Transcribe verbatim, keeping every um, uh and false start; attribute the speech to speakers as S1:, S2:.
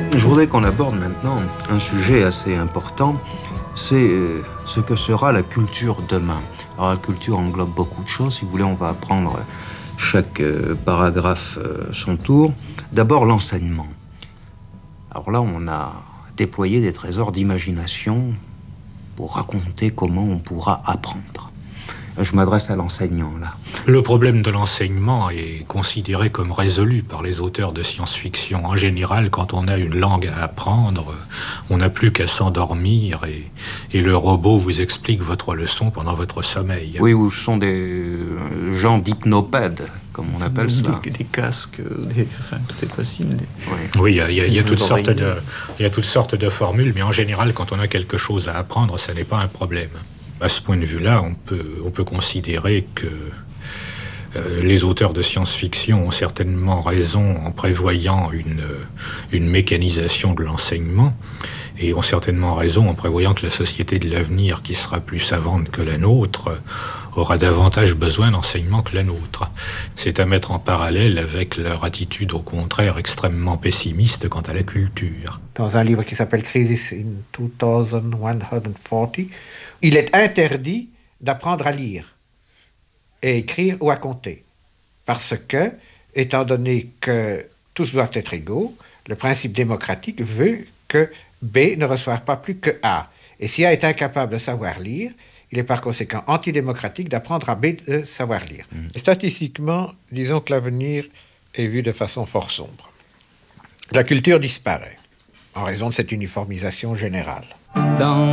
S1: Je voudrais qu'on aborde maintenant un sujet assez important, c'est ce que sera la culture demain. Alors la culture englobe beaucoup de choses, si vous voulez on va apprendre chaque paragraphe son tour. D'abord l'enseignement. Alors là on a déployé des trésors d'imagination pour raconter comment on pourra apprendre. Je m'adresse à l'enseignant, là.
S2: Le problème de l'enseignement est considéré comme résolu par les auteurs de science-fiction. En général, quand on a une langue à apprendre, on n'a plus qu'à s'endormir et, et le robot vous explique votre leçon pendant votre sommeil.
S1: Oui, ou ce sont des gens d'hypnopèdes, comme on appelle
S3: des,
S1: ça.
S3: Des, des casques, des, enfin, tout est possible. Des...
S2: Oui, il y a, y a, y a toutes sortes de, il y a toutes sortes de formules, mais en général, quand on a quelque chose à apprendre, ça n'est pas un problème. À ce point de vue-là, on peut, on peut considérer que euh, les auteurs de science-fiction ont certainement raison en prévoyant une, une mécanisation de l'enseignement et ont certainement raison en prévoyant que la société de l'avenir, qui sera plus savante que la nôtre, aura davantage besoin d'enseignement que la nôtre. C'est à mettre en parallèle avec leur attitude, au contraire, extrêmement pessimiste quant à la culture.
S4: Dans un livre qui s'appelle Crisis in deux mille quarante, il est interdit d'apprendre à lire, et écrire ou à compter. Parce que, étant donné que tous doivent être égaux, le principe démocratique veut que B ne reçoive pas plus que A. Et si A est incapable de savoir lire, il est par conséquent antidémocratique d'apprendre à B de savoir lire. Mmh. Et statistiquement, disons que l'avenir est vu de façon fort sombre. La culture disparaît en raison de cette uniformisation générale. Dans